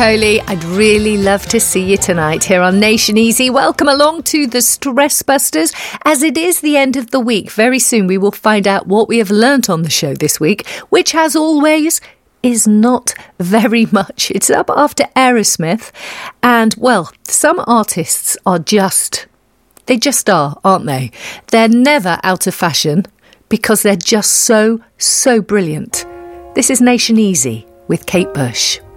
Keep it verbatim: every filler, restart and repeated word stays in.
Holy, I'd really love to see you tonight here on Nation Easy. Welcome along to the Stress Busters. As it is the end of the week, very soon we will find out what we have learnt on the show this week, which, as always, is not very much. It's up after Aerosmith. And, well, some artists are just, they just are, aren't they? They're never out of fashion because they're just so, so brilliant. This is Nation Easy with Kate Bush.